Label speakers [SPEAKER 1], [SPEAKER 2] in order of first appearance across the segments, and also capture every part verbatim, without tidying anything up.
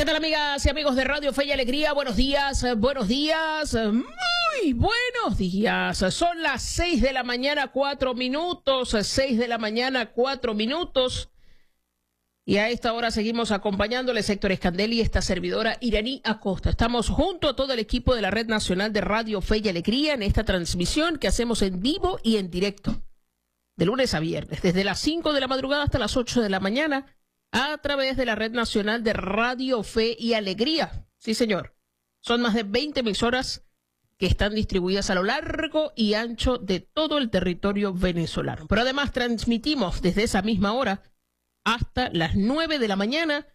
[SPEAKER 1] tal, amigas y amigos de Radio Fe y Alegría? Buenos días, buenos días, muy buenos días. Son las seis de la mañana, cuatro minutos, seis de la mañana, cuatro minutos. Y a esta hora seguimos acompañándoles Héctor Escandel y esta servidora Iraní Acosta. Estamos junto a todo el equipo de la Red Nacional de Radio Fe y Alegría en esta transmisión que hacemos en vivo y en directo, de lunes a viernes, desde las cinco de la madrugada hasta las ocho de la mañana, a través de la Red Nacional de Radio Fe y Alegría. Sí, señor. Son más de veinte emisoras que están distribuidas a lo largo y ancho de todo el territorio venezolano. Pero además transmitimos desde esa misma hora hasta las nueve de la mañana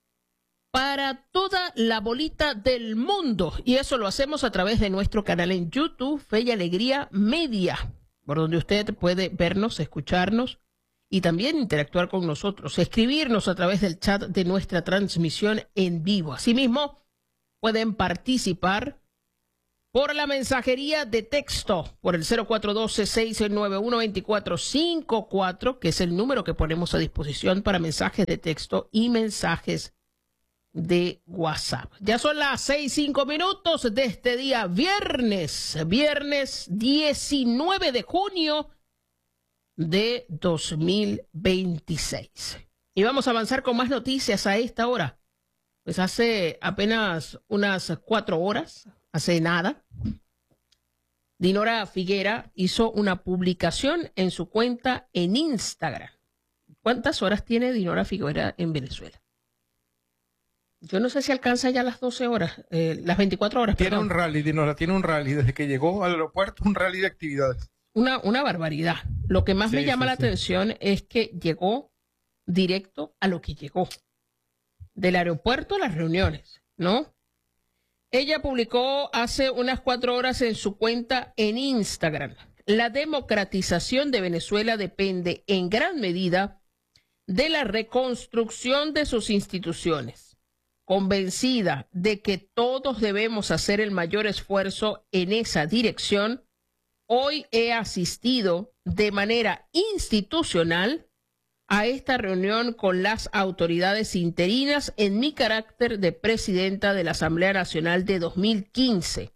[SPEAKER 1] para toda la bolita del mundo. Y eso lo hacemos a través de nuestro canal en YouTube, Fe y Alegría Media, por donde usted puede vernos, escucharnos y también interactuar con nosotros, escribirnos a través del chat de nuestra transmisión en vivo. Asimismo, pueden participar por la mensajería de texto, por el cero cuatro uno dos, seis nueve uno, dos cuatro cinco cuatro, que es el número que ponemos a disposición para mensajes de texto y mensajes de WhatsApp. Ya son las seis, cinco minutos de este día, viernes, viernes diecinueve de junio de dos mil veintiséis. Y vamos a avanzar con más noticias a esta hora. Pues hace apenas unas cuatro horas, hace nada, Dinora Figuera hizo una publicación en su cuenta en Instagram. ¿Cuántas horas tiene Dinora Figuera en Venezuela? Yo no sé si alcanza ya las doce horas, eh, las veinticuatro horas.
[SPEAKER 2] Tiene
[SPEAKER 1] perdón.
[SPEAKER 2] un rally, Dinora, tiene un rally. Desde que llegó al aeropuerto, un rally de actividades.
[SPEAKER 1] Una, una barbaridad. Lo que más
[SPEAKER 2] Sí,
[SPEAKER 1] me llama
[SPEAKER 2] sí,
[SPEAKER 1] la
[SPEAKER 2] sí.
[SPEAKER 1] atención es que llegó directo a lo que llegó. Del aeropuerto a las reuniones, ¿no? Ella publicó hace unas cuatro horas en su cuenta en Instagram: la democratización de Venezuela depende en gran medida de la reconstrucción de sus instituciones. Convencida de que todos debemos hacer el mayor esfuerzo en esa dirección, hoy he asistido de manera institucional a esta reunión con las autoridades interinas en mi carácter de presidenta de la Asamblea Nacional de dos mil quince,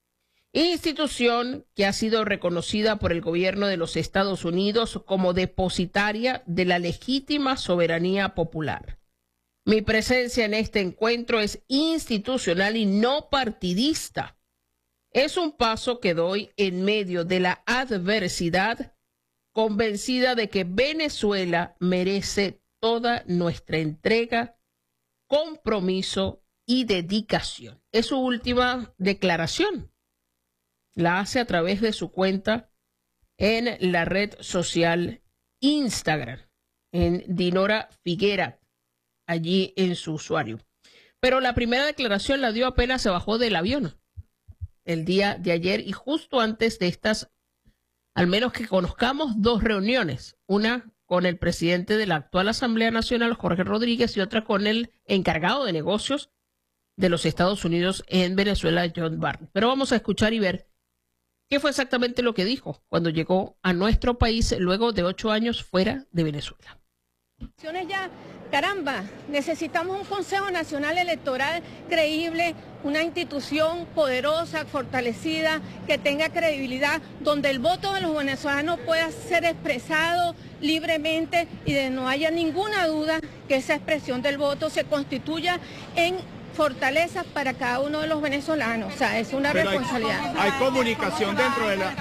[SPEAKER 1] institución que ha sido reconocida por el gobierno de los Estados Unidos como depositaria de la legítima soberanía popular. Mi presencia en este encuentro es institucional y no partidista. Es un paso que doy en medio de la adversidad, convencida de que Venezuela merece toda nuestra entrega, compromiso y dedicación. Es su última declaración. La hace a través de su cuenta en la red social Instagram, en Dinora Figuera, allí en su usuario. Pero la primera declaración la dio apenas se bajó del avión el día de ayer y justo antes de estas, al menos que conozcamos, dos reuniones, una con el presidente de la actual Asamblea Nacional, Jorge Rodríguez, y otra con el encargado de negocios de los Estados Unidos en Venezuela, John Barnett. Pero vamos a escuchar y ver qué fue exactamente lo que dijo cuando llegó a nuestro país luego de ocho años fuera de Venezuela.
[SPEAKER 3] Ya, caramba, necesitamos un Consejo Nacional Electoral creíble, una institución poderosa, fortalecida, que tenga credibilidad, donde el voto de los venezolanos pueda ser expresado libremente y de no haya ninguna duda que esa expresión del voto se constituya en fortalezas para cada uno de los venezolanos. O sea, es una
[SPEAKER 4] Pero
[SPEAKER 3] responsabilidad.
[SPEAKER 4] Hay, hay comunicación dentro de la...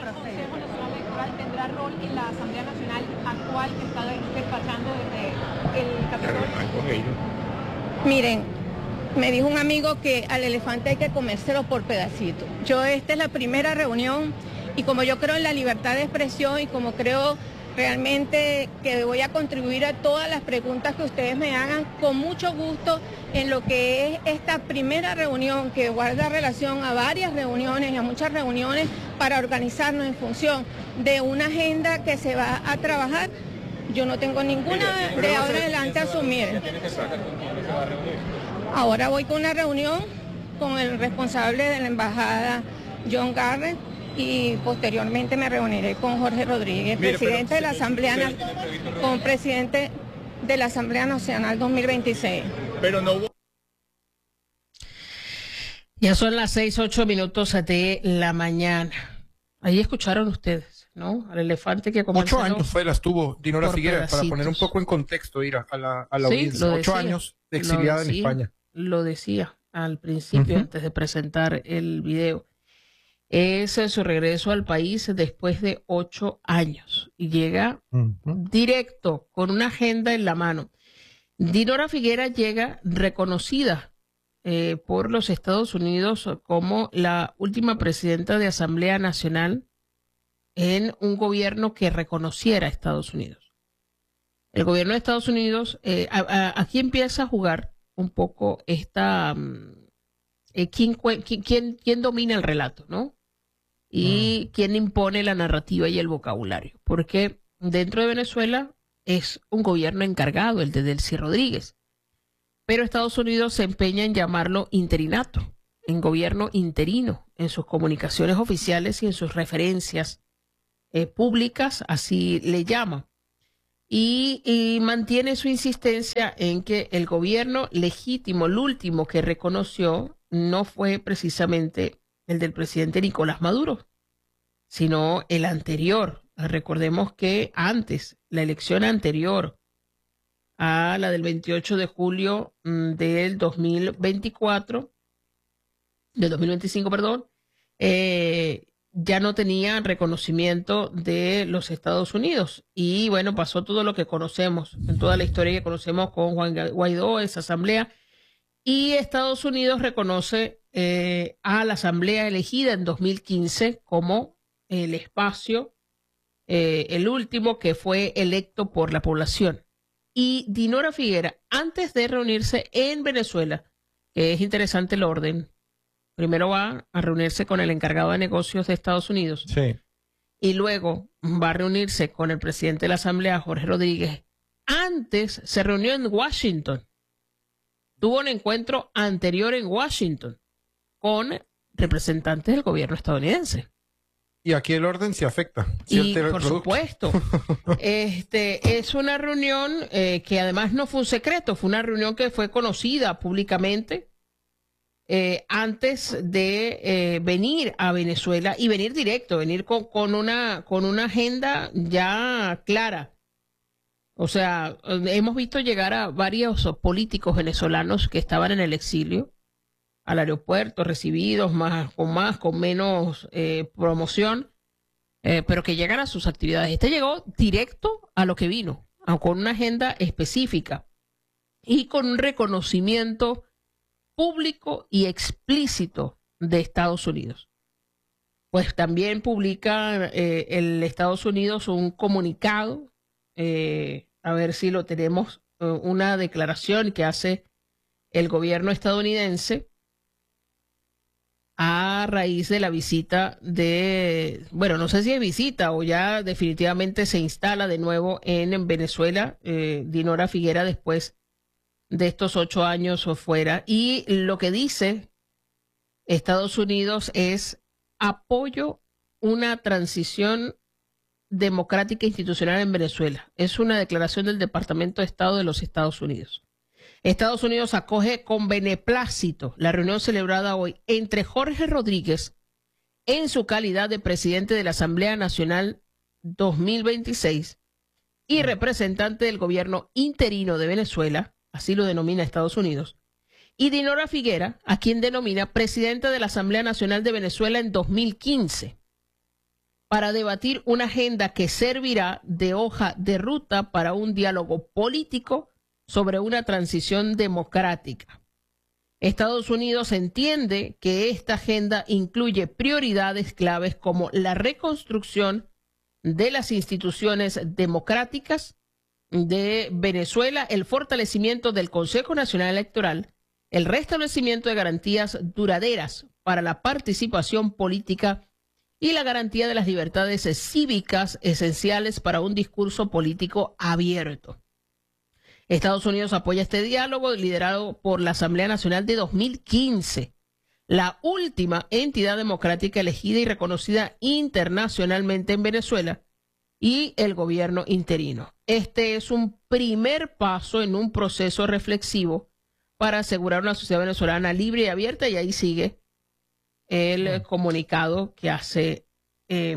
[SPEAKER 5] ¿Tendrá rol en la Asamblea Nacional actual que está despachando desde el Capitolio?
[SPEAKER 3] Miren, me dijo un amigo que al elefante hay que comérselo por pedacitos. Yo, esta es la primera reunión y como yo creo en la libertad de expresión y como creo realmente que voy a contribuir a todas las preguntas que ustedes me hagan, con mucho gusto en lo que es esta primera reunión que guarda relación a varias reuniones y a muchas reuniones para organizarnos en función de una agenda que se va a trabajar. Yo no tengo ninguna de ahora en adelante a asumir. Ahora voy con una reunión con el responsable de la embajada, John Garrett, y posteriormente me reuniré con Jorge Rodríguez,
[SPEAKER 4] Mire,
[SPEAKER 3] presidente
[SPEAKER 4] pero,
[SPEAKER 3] de la Asamblea, con presidente de la Asamblea Nacional dos mil veintiséis.
[SPEAKER 4] Pero no hubo
[SPEAKER 1] Ya son las seis, ocho minutos de la mañana. Ahí escucharon ustedes, ¿no? Al elefante que comenzó.
[SPEAKER 2] Ocho años fue, las tuvo Dinora
[SPEAKER 1] por
[SPEAKER 2] Figueras, para
[SPEAKER 1] pedacitos.
[SPEAKER 2] poner un poco en contexto, ir a, a la, a la
[SPEAKER 1] Sí,
[SPEAKER 2] audiencia.
[SPEAKER 1] lo
[SPEAKER 2] Ocho
[SPEAKER 1] decía,
[SPEAKER 2] años de
[SPEAKER 1] lo
[SPEAKER 2] exiliada en
[SPEAKER 1] decía,
[SPEAKER 2] España.
[SPEAKER 1] Lo decía al principio,
[SPEAKER 2] Ujú.
[SPEAKER 1] antes de presentar el video. Es eh, su regreso al país después de ocho años. Y llega
[SPEAKER 2] Ujú.
[SPEAKER 1] directo, con una agenda en la mano. Dinora Figueras llega reconocida eh, por los Estados Unidos como la última presidenta de Asamblea Nacional en un gobierno que reconociera a Estados Unidos. El gobierno de Estados Unidos, eh, a- a- aquí empieza a jugar un poco esta, mm, eh, quién, cue- qui- quién, quién domina el relato, ¿no? Y quién impone la narrativa y el vocabulario. Porque dentro de Venezuela es un gobierno encargado, el de Delcy Rodríguez. Pero Estados Unidos se empeña en llamarlo interinato, en gobierno interino, en sus comunicaciones oficiales y en sus referencias eh, públicas, así le llama. Y, y mantiene su insistencia en que el gobierno legítimo, el último que reconoció, no fue precisamente el del presidente Nicolás Maduro, sino el anterior. Recordemos que antes, la elección anterior a la del veintiocho de julio mm, del dos mil veinticuatro, del dos mil veinticinco, perdón, eh, ya no tenía reconocimiento de los Estados Unidos. Y bueno, pasó todo lo que conocemos, en toda la historia que conocemos con Juan Guaidó, esa asamblea. Y Estados Unidos reconoce eh, a la asamblea elegida en dos mil quince como el espacio, eh, el último que fue electo por la población. Y Dinora Figueras, antes de reunirse en Venezuela, que es interesante el orden, primero va a reunirse con el encargado de negocios de Estados Unidos
[SPEAKER 2] Sí.
[SPEAKER 1] y luego va a reunirse con el presidente de la Asamblea, Jorge Rodríguez. Antes se reunió en Washington. Tuvo un encuentro anterior en Washington con representantes del gobierno estadounidense.
[SPEAKER 2] Y aquí el orden se afecta. Se
[SPEAKER 1] Y
[SPEAKER 2] altera el
[SPEAKER 1] por
[SPEAKER 2] producto.
[SPEAKER 1] supuesto, este es una reunión eh, que además no fue un secreto, fue una reunión que fue conocida públicamente eh, antes de eh, venir a Venezuela y venir directo, venir con, con una con una agenda ya clara. O sea, hemos visto llegar a varios políticos venezolanos que estaban en el exilio al aeropuerto, recibidos más con más, con menos eh, promoción, eh, pero que llegan a sus actividades. Este llegó directo a lo que vino, a- con una agenda específica y con un reconocimiento público y explícito de Estados Unidos. Pues también publica eh, el Estados Unidos un comunicado, eh, a ver si lo tenemos, eh, una declaración que hace el gobierno estadounidense a raíz de la visita de, bueno, no sé si es visita o ya definitivamente se instala de nuevo en, en Venezuela, eh, Dinora Figueras, después de estos ocho años o fuera. Y lo que dice Estados Unidos es apoyo una transición democrática e institucional en Venezuela. Es una declaración del Departamento de Estado de los Estados Unidos. Estados Unidos acoge con beneplácito la reunión celebrada hoy entre Jorge Rodríguez en su calidad de presidente de la Asamblea Nacional dos mil veintiséis y representante del gobierno interino de Venezuela, así lo denomina Estados Unidos, y Dinora Figueras, a quien denomina presidenta de la Asamblea Nacional de Venezuela en dos mil quince, para debatir una agenda que servirá de hoja de ruta para un diálogo político sobre una transición democrática. Estados Unidos entiende que esta agenda incluye prioridades claves como la reconstrucción de las instituciones democráticas de Venezuela, el fortalecimiento del Consejo Nacional Electoral, el restablecimiento de garantías duraderas para la participación política y la garantía de las libertades cívicas esenciales para un discurso político abierto. Estados Unidos apoya este diálogo liderado por la Asamblea Nacional de dos mil quince, la última entidad democrática elegida y reconocida internacionalmente en Venezuela, y el gobierno interino. Este es un primer paso en un proceso reflexivo para asegurar una sociedad venezolana libre y abierta, y ahí sigue el comunicado que hace eh,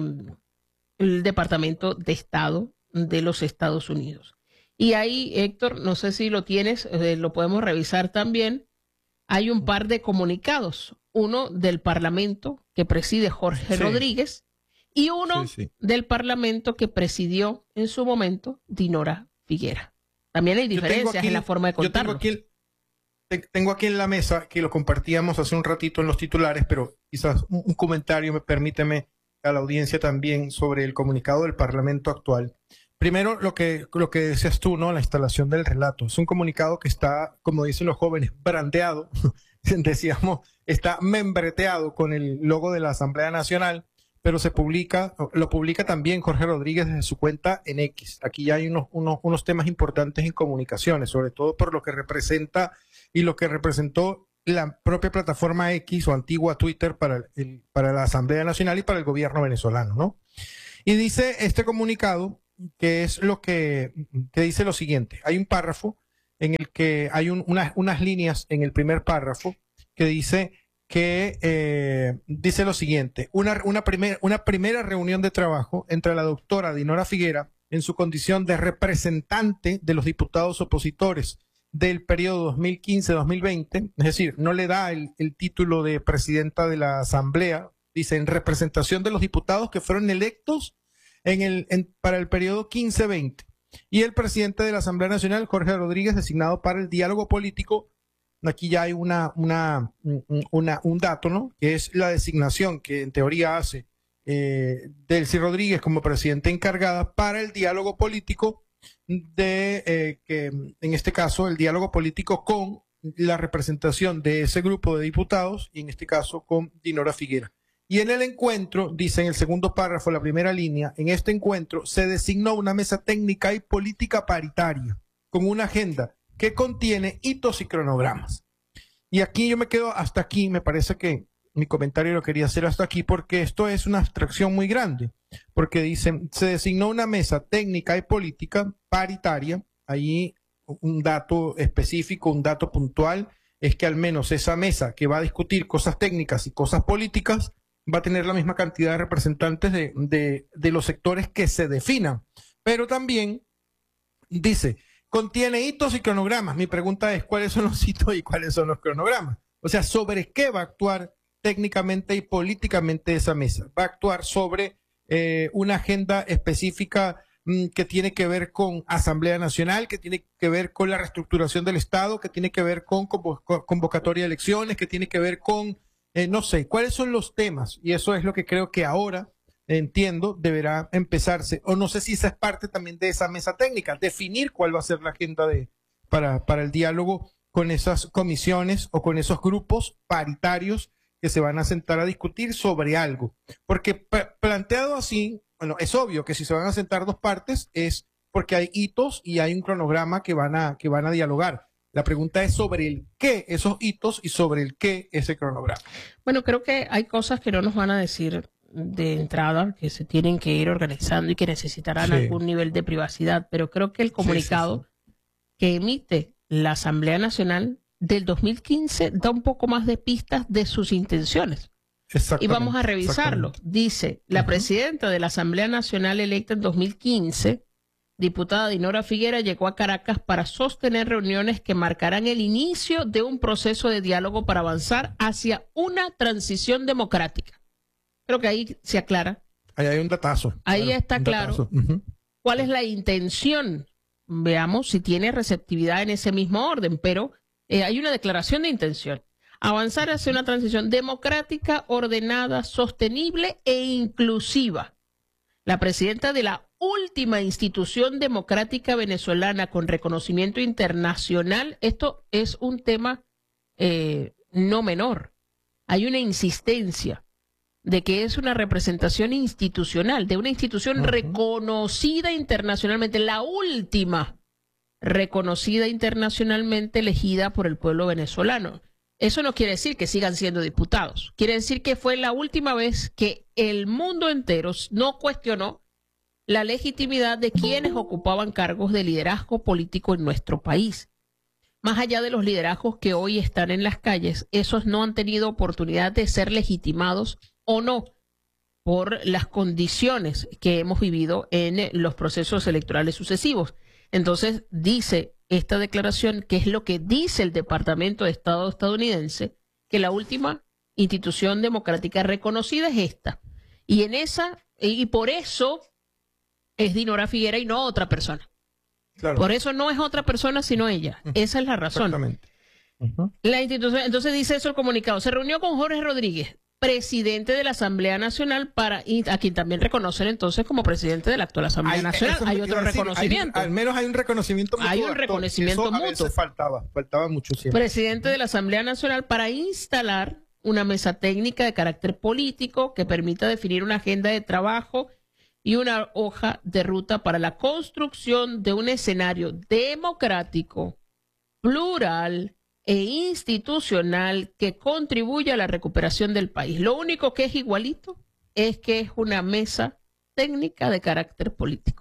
[SPEAKER 1] el Departamento de Estado de los Estados Unidos. Y ahí, Héctor, no sé si lo tienes, eh, lo podemos revisar también. Hay un par de comunicados, uno del Parlamento que preside Jorge
[SPEAKER 2] Sí.
[SPEAKER 1] Rodríguez y uno
[SPEAKER 2] Sí, sí.
[SPEAKER 1] del Parlamento que presidió en su momento Dinora Figuera. También hay
[SPEAKER 2] Yo tengo
[SPEAKER 1] diferencias
[SPEAKER 2] aquí-
[SPEAKER 1] en la forma de
[SPEAKER 2] Yo tengo
[SPEAKER 1] contarlo.
[SPEAKER 2] aquí, el- te- tengo aquí en la mesa, que lo compartíamos hace un ratito en los titulares, pero quizás un, un comentario, me permíteme, a la audiencia también sobre el comunicado del Parlamento actual. Primero, lo que, lo que decías tú, ¿no? La instalación del relato. Es un comunicado que está, como dicen los jóvenes, brandeado, decíamos, está membreteado con el logo de la Asamblea Nacional, pero se publica, lo publica también Jorge Rodríguez desde su cuenta en X. Aquí ya hay unos, unos, unos temas importantes en comunicaciones, sobre todo por lo que representa y lo que representó la propia plataforma X o antigua Twitter para, el, para la Asamblea Nacional y para el gobierno venezolano, ¿no? Y dice este comunicado que es lo que, que dice lo siguiente. Hay un párrafo en el que hay un, una, unas líneas en el primer párrafo que dice que eh, dice lo siguiente. Una, una, primer, una primera reunión de trabajo entre la doctora Dinora Figuera en su condición de representante de los diputados opositores del periodo dos mil quince a dos mil veinte, es decir, no le da el, el título de presidenta de la Asamblea, dice en representación de los diputados que fueron electos en el, en, para el periodo quince veinte. Y el presidente de la Asamblea Nacional, Jorge Rodríguez, designado para el diálogo político. Aquí ya hay una, una, una, un dato, ¿no? Que es la designación que en teoría hace eh, Delcy Rodríguez como presidenta encargada para el diálogo político de, eh, que en este caso, el diálogo político con la representación de ese grupo de diputados y en este caso con Dinora Figuera. Y en el encuentro, dice en el segundo párrafo, la primera línea, en este encuentro se designó una mesa técnica y política paritaria con una agenda que contiene hitos y cronogramas. Y aquí yo me quedo hasta aquí, me parece que mi comentario lo quería hacer hasta aquí porque esto es una abstracción muy grande, porque dicen, se designó una mesa técnica y política paritaria, ahí un dato específico, un dato puntual, es que al menos esa mesa que va a discutir cosas técnicas y cosas políticas va a tener la misma cantidad de representantes de, de, de los sectores que se definan. Pero también dice, contiene hitos y cronogramas. Mi pregunta es, ¿cuáles son los hitos y cuáles son los cronogramas? O sea, ¿sobre qué va a actuar técnicamente y políticamente esa mesa? Va a actuar sobre eh, una agenda específica mmm, que tiene que ver con Asamblea Nacional, que tiene que ver con la reestructuración del Estado, que tiene que ver con convo convocatoria de elecciones, que tiene que ver con... Eh, no sé, ¿cuáles son los temas? Y eso es lo que creo que ahora, entiendo, deberá empezarse. O no sé si esa es parte también de esa mesa técnica, definir cuál va a ser la agenda de, para, para el diálogo con esas comisiones o con esos grupos paritarios que se van a sentar a discutir sobre algo. Porque planteado así, bueno, es obvio que si se van a sentar dos partes es porque hay hitos y hay un cronograma que van a, que van a dialogar. La pregunta es sobre el qué esos hitos y sobre el qué ese cronograma.
[SPEAKER 1] Bueno, creo que hay cosas que no nos van a decir de entrada, que se tienen que ir organizando y que necesitarán
[SPEAKER 2] Sí.
[SPEAKER 1] algún nivel de privacidad, pero creo que el comunicado
[SPEAKER 2] sí, sí.
[SPEAKER 1] que emite la Asamblea Nacional del dos mil quince da un poco más de pistas de sus intenciones. Y vamos a revisarlo. Dice, la
[SPEAKER 2] Ajá.
[SPEAKER 1] presidenta de la Asamblea Nacional electa en dos mil quince, diputada Dinora Figuera, llegó a Caracas para sostener reuniones que marcarán el inicio de un proceso de diálogo para avanzar hacia una transición democrática. Creo que ahí se aclara.
[SPEAKER 2] Ahí hay un datazo.
[SPEAKER 1] Ahí
[SPEAKER 2] claro,
[SPEAKER 1] está
[SPEAKER 2] un
[SPEAKER 1] claro.
[SPEAKER 2] datazo. Uh-huh.
[SPEAKER 1] ¿Cuál es la intención? Veamos si tiene receptividad en ese mismo orden, pero eh, hay una declaración de intención. Avanzar hacia una transición democrática, ordenada, sostenible e inclusiva. La presidenta de la última institución democrática venezolana con reconocimiento internacional, esto es un tema eh, no menor. Hay una insistencia de que es una representación institucional, de una institución
[SPEAKER 2] Uh-huh.
[SPEAKER 1] reconocida internacionalmente, la última reconocida internacionalmente elegida por el pueblo venezolano. Eso no quiere decir que sigan siendo diputados, quiere decir que fue la última vez que el mundo entero no cuestionó la legitimidad de quienes ocupaban cargos de liderazgo político en nuestro país. más allá de los liderazgos que hoy están en las calles, esos no han tenido oportunidad de ser legitimados o no por las condiciones que hemos vivido en los procesos electorales sucesivos. Entonces, dice esta declaración, que es lo que dice el Departamento de Estado estadounidense, que la última institución democrática reconocida es esta. Y en esa, y por eso es Dinora Figuera y no otra persona.
[SPEAKER 2] Claro.
[SPEAKER 1] Por eso no es otra persona sino ella. Esa es la razón.
[SPEAKER 2] Exactamente. Uh-huh.
[SPEAKER 1] La institución, entonces dice eso el comunicado. Se reunió con Jorge Rodríguez, presidente de la Asamblea Nacional, para a quien también reconocen entonces como presidente de la actual Asamblea
[SPEAKER 2] hay,
[SPEAKER 1] Nacional. Hay otro
[SPEAKER 2] decir,
[SPEAKER 1] reconocimiento.
[SPEAKER 2] Hay, al menos hay un reconocimiento mutuo.
[SPEAKER 1] Hay un reconocimiento
[SPEAKER 2] Eso a
[SPEAKER 1] mutuo.
[SPEAKER 2] veces faltaba, faltaba mucho siempre.
[SPEAKER 1] Presidente de la Asamblea Nacional para instalar una mesa técnica de carácter político que permita definir una agenda de trabajo y una hoja de ruta para la construcción de un escenario democrático, plural e institucional que contribuya a la recuperación del país. Lo único que es igualito es que es una mesa técnica de carácter político.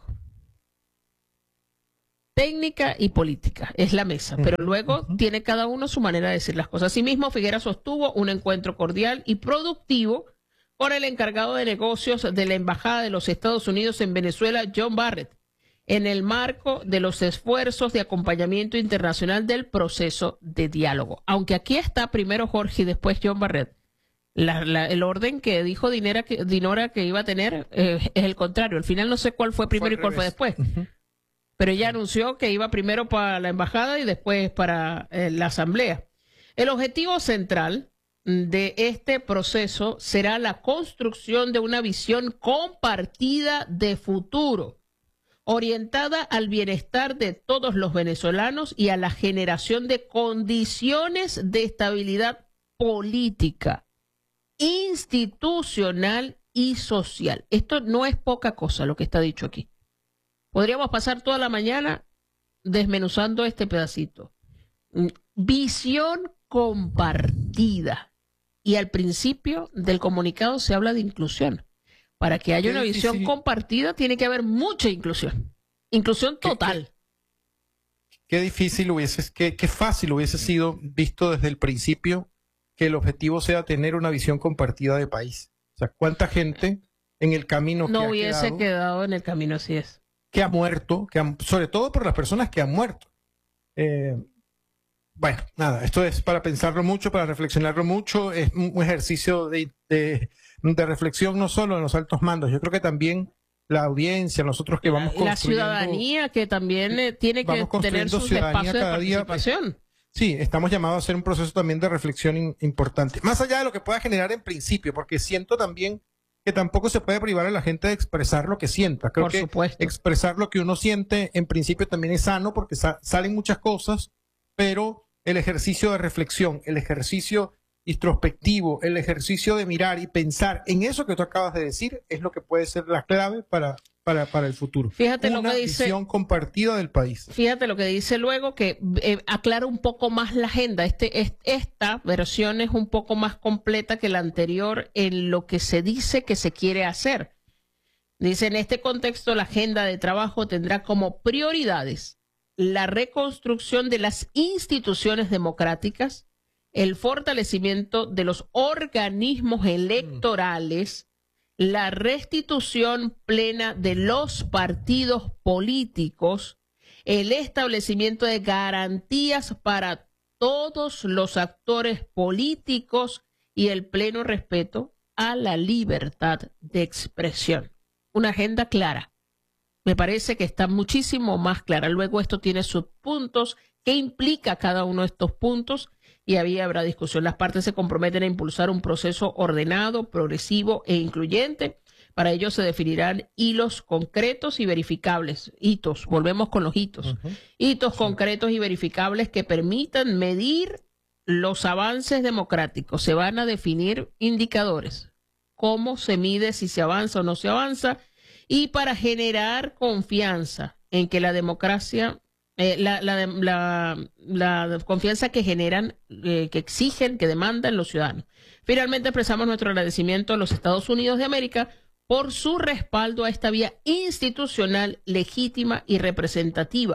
[SPEAKER 1] Técnica y política es la mesa, pero luego uh-huh. tiene cada uno su manera de decir las cosas. Asimismo, Figuera sostuvo un encuentro cordial y productivo con el encargado de negocios de la Embajada de los Estados Unidos en Venezuela, John Barrett, en el marco de los esfuerzos de acompañamiento internacional del proceso de diálogo. Aunque aquí está primero Jorge y después John Barrett, la, la, el orden que dijo Dinora que, Dinora que iba a tener eh, es el contrario. Al final no sé cuál fue primero fue y cuál fue después. Uh-huh. Pero ella anunció que iba primero para la embajada y después para eh, la asamblea. El objetivo central de este proceso será la construcción de una visión compartida de futuro, orientada al bienestar de todos los venezolanos y a la generación de condiciones de estabilidad política, institucional y social. Esto no es poca cosa lo que está dicho aquí. Podríamos pasar toda la mañana desmenuzando este pedacito. Visión compartida. Y al principio del comunicado se habla de inclusión. Para que haya una visión compartida tiene que haber mucha inclusión. Inclusión total.
[SPEAKER 2] Qué, qué, qué difícil hubiese, qué, qué fácil hubiese sido visto desde el principio que el objetivo sea tener una visión compartida de país. O sea, cuánta gente en el camino
[SPEAKER 1] no
[SPEAKER 2] que
[SPEAKER 1] hubiese
[SPEAKER 2] ha quedado,
[SPEAKER 1] quedado en el camino, así es.
[SPEAKER 2] Que ha muerto, que han, sobre todo por las personas que han muerto. Eh, bueno, nada, esto es para pensarlo mucho, para reflexionarlo mucho, es un ejercicio de, de, de reflexión no solo en los altos mandos, yo creo que también la audiencia, nosotros que vamos construyendo... La
[SPEAKER 1] ciudadanía que también eh, tiene que tener sus espacios de participación.
[SPEAKER 2] Día, sí, estamos llamados a hacer un proceso también de reflexión in, importante, más allá de lo que pueda generar en principio, porque siento también que tampoco se puede privar a la gente de expresar lo que sienta. Creo
[SPEAKER 1] Por
[SPEAKER 2] que
[SPEAKER 1] supuesto.
[SPEAKER 2] Expresar lo que uno siente en principio también es sano porque sa salen muchas cosas, pero el ejercicio de reflexión, el ejercicio introspectivo, el ejercicio de mirar y pensar en eso que tú acabas de decir es lo que puede ser la clave para, para, para el futuro.
[SPEAKER 1] Fíjate
[SPEAKER 2] Una
[SPEAKER 1] lo que dice,
[SPEAKER 2] visión compartida del país.
[SPEAKER 1] Fíjate lo que dice luego, que eh, aclara un poco más la agenda. Este, es, esta versión es un poco más completa que la anterior en lo que se dice que se quiere hacer. Dice, en este contexto, la agenda de trabajo tendrá como prioridades la reconstrucción de las instituciones democráticas, el fortalecimiento de los organismos electorales, mm. la restitución plena de los partidos políticos, el establecimiento de garantías para todos los actores políticos y el pleno respeto a la libertad de expresión. Una agenda clara. Me parece que está muchísimo más clara. Luego esto tiene sus puntos. ¿Qué implica cada uno de estos puntos? Y ahí habrá discusión. Las partes se comprometen a impulsar un proceso ordenado, progresivo e incluyente. Para ello se definirán hilos concretos y verificables. Hitos, volvemos con los hitos. Uh-huh. Hitos sí. concretos y verificables que permitan medir los avances democráticos. Se van a definir indicadores. Cómo se mide si se avanza o no se avanza. Y para generar confianza en que la democracia, eh, la, la, la, la confianza que generan, eh, que exigen, que demandan los ciudadanos. Finalmente expresamos nuestro agradecimiento a los Estados Unidos de América por su respaldo a esta vía institucional legítima y representativa,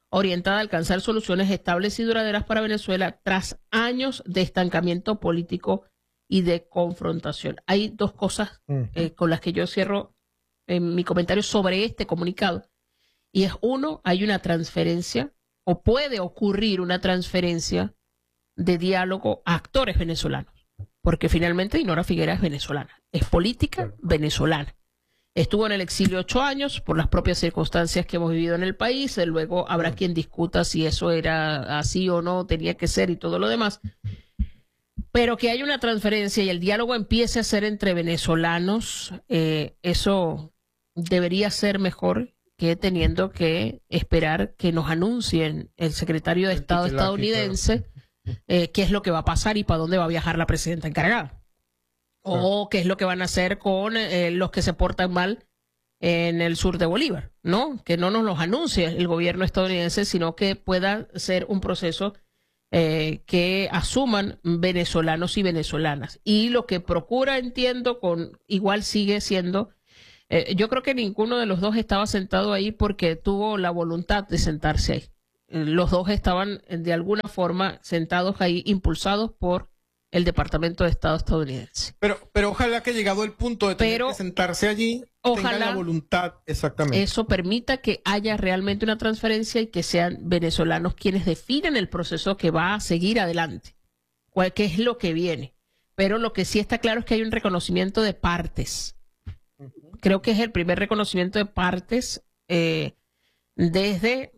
[SPEAKER 1] orientada a alcanzar soluciones estables y duraderas para Venezuela tras años de estancamiento político y de confrontación. Hay dos cosas eh, con las que yo cierro en mi comentario sobre este comunicado. Y es uno, hay una transferencia, o puede ocurrir una transferencia de diálogo a actores venezolanos. Porque finalmente Dinora Figuera es venezolana, es política venezolana. Estuvo en el exilio ocho años por las propias circunstancias que hemos vivido en el país. Luego habrá quien discuta si eso era así o no, tenía que ser y todo lo demás. Pero que haya una transferencia y el diálogo empiece a ser entre venezolanos, eh, eso debería ser mejor que teniendo que esperar que nos anuncien el secretario de Estado estadounidense eh, qué es lo que va a pasar y para dónde va a viajar la presidenta encargada. O qué es lo que van a hacer con eh, los que se portan mal en el sur de Bolívar, ¿no? Que no nos los anuncie el gobierno estadounidense, sino que pueda ser un proceso eh, que asuman venezolanos y venezolanas. Y lo que procura, entiendo, con igual sigue siendo, eh, yo creo que ninguno de los dos estaba sentado ahí porque tuvo la voluntad de sentarse ahí. Eh, los dos estaban de alguna forma sentados ahí, impulsados por el Departamento de Estado estadounidense.
[SPEAKER 2] Pero, pero ojalá que llegado el punto de tener pero, que sentarse allí, ojalá tengan la voluntad, exactamente.
[SPEAKER 1] Eso permita que haya realmente una transferencia y que sean venezolanos quienes definen el proceso que va a seguir adelante, cuál qué es lo que viene. Pero lo que sí está claro es que hay un reconocimiento de partes. Uh-huh. Creo que es el primer reconocimiento de partes eh, desde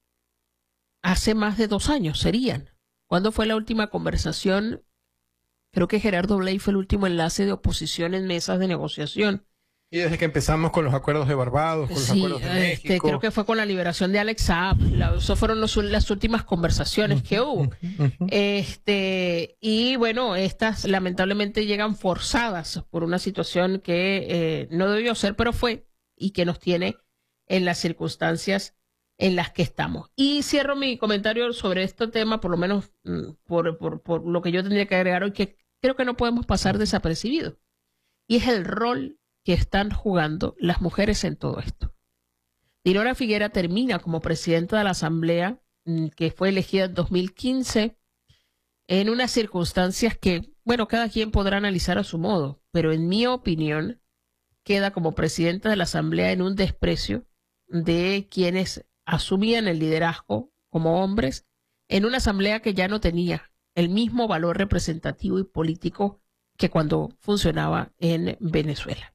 [SPEAKER 1] hace más de dos años, serían. ¿Cuándo fue la última conversación? Creo que Gerardo Blay fue el último enlace de oposición en mesas de negociación.
[SPEAKER 2] Y desde que empezamos con los acuerdos de Barbados, con los
[SPEAKER 1] sí,
[SPEAKER 2] acuerdos de
[SPEAKER 1] este,
[SPEAKER 2] México.
[SPEAKER 1] Creo que fue con la liberación de Alex Saab. La, eso fueron los, las últimas conversaciones que hubo.
[SPEAKER 2] Uh-huh.
[SPEAKER 1] este Y bueno, estas lamentablemente llegan forzadas por una situación que eh, no debió ser, pero fue, y que nos tiene en las circunstancias en las que estamos. Y cierro mi comentario sobre este tema, por lo menos por, por, por lo que yo tendría que agregar hoy, que creo que no podemos pasar desapercibido. Y es el rol que están jugando las mujeres en todo esto. Dinora Figuera termina como presidenta de la Asamblea, que fue elegida en dos mil quince, en unas circunstancias que, bueno, cada quien podrá analizar a su modo, pero en mi opinión, queda como presidenta de la Asamblea en un desprecio de quienes asumían el liderazgo como hombres en una asamblea que ya no tenía el mismo valor representativo y político que cuando funcionaba en Venezuela.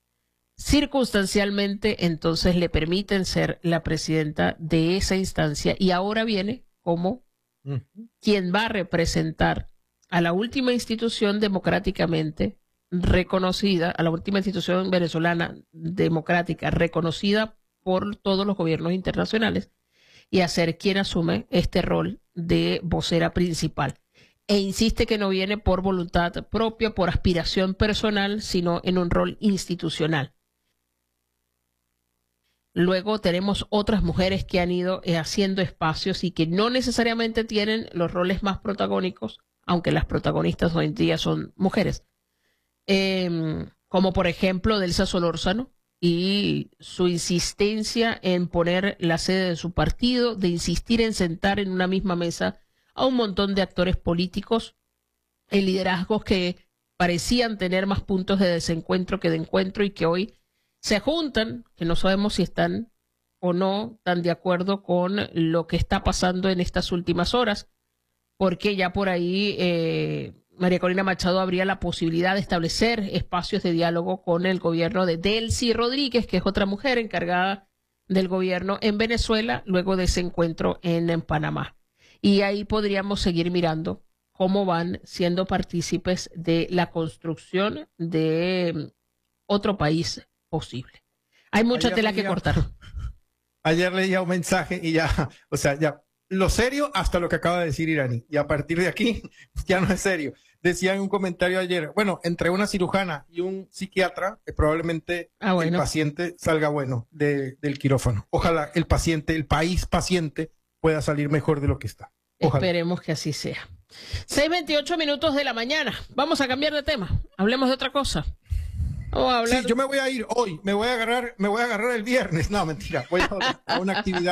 [SPEAKER 1] Circunstancialmente, entonces, le permiten ser la presidenta de esa instancia y ahora viene como uh-huh. quien va a representar a la última institución democráticamente reconocida, a la última institución venezolana democrática reconocida por todos los gobiernos internacionales y a ser quien asume este rol de vocera principal. E insiste que no viene por voluntad propia, por aspiración personal, sino en un rol institucional. Luego tenemos otras mujeres que han ido eh, haciendo espacios y que no necesariamente tienen los roles más protagónicos, aunque las protagonistas hoy en día son mujeres. Eh, como por ejemplo Delsa Solórzano, y su insistencia en poner la sede de su partido, de insistir en sentar en una misma mesa a un montón de actores políticos en liderazgos que parecían tener más puntos de desencuentro que de encuentro y que hoy se juntan, que no sabemos si están o no tan de acuerdo con lo que está pasando en estas últimas horas, porque ya por ahí eh, María Corina Machado habría la posibilidad de establecer espacios de diálogo con el gobierno de Delcy Rodríguez, que es otra mujer encargada del gobierno en Venezuela, luego de ese encuentro en, en Panamá. Y ahí podríamos seguir mirando cómo van siendo partícipes de la construcción de otro país posible. Hay mucha ayer tela leía, que cortar.
[SPEAKER 2] Ayer leía un mensaje y ya, o sea, ya, lo serio hasta lo que acaba de decir Irani. Y a partir de aquí ya no es serio. Decía en un comentario ayer, bueno, entre una cirujana y un psiquiatra, eh, probablemente ah, bueno. el paciente salga bueno de, del quirófano. Ojalá el paciente, el país paciente, pueda salir mejor de lo que está. Ojalá.
[SPEAKER 1] Esperemos que así sea. seis veintiocho minutos de la mañana. Vamos a cambiar de tema. Hablemos de otra cosa. Vamos a hablar...
[SPEAKER 2] Sí, yo me voy a ir hoy. Me voy a agarrar, me voy a agarrar el viernes. No, mentira. Voy a, a una actividad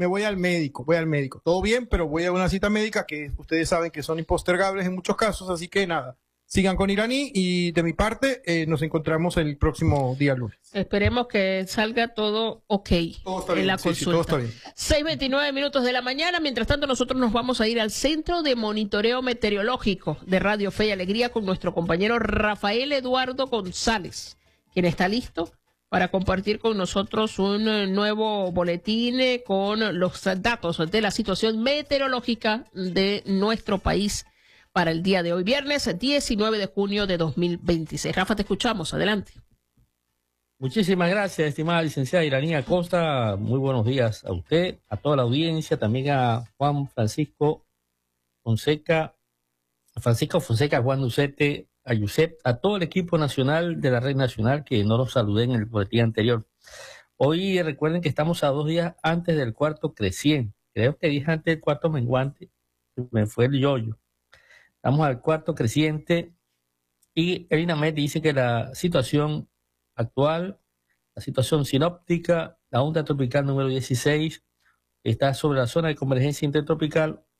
[SPEAKER 2] me voy al médico, voy al médico. Todo bien, pero voy a una cita médica que ustedes saben que son impostergables en muchos casos, así que nada. Sigan con Iraní y de mi parte eh, nos encontramos el próximo día lunes.
[SPEAKER 1] Esperemos que salga todo ok
[SPEAKER 2] todo está
[SPEAKER 1] en
[SPEAKER 2] bien,
[SPEAKER 1] la
[SPEAKER 2] sí,
[SPEAKER 1] consulta.
[SPEAKER 2] Sí, todo está bien.
[SPEAKER 1] seis veintinueve minutos de la mañana. Mientras tanto, nosotros nos vamos a ir al Centro de Monitoreo Meteorológico de Radio Fe y Alegría con nuestro compañero Rafael Eduardo González, quien está listo para compartir con nosotros un nuevo boletín con los datos de la situación meteorológica de nuestro país para el día de hoy, viernes diecinueve de junio de dos mil veintiséis. Rafa, te escuchamos. Adelante.
[SPEAKER 6] Muchísimas gracias, estimada licenciada Iraní Acosta. Muy buenos días a usted, a toda la audiencia, también a Juan Francisco Fonseca, a Francisco Fonseca, Juan Ducete, a Yusef, a todo el equipo nacional de la Red Nacional que no los saludé en el boletín anterior. Hoy recuerden que estamos a dos días antes del cuarto creciente. Creo que dije antes del cuarto menguante, me fue el yoyo. Estamos al cuarto creciente y el INAMED dice que la situación actual, la situación sinóptica, la onda tropical número dieciséis está sobre la zona de convergencia intertropical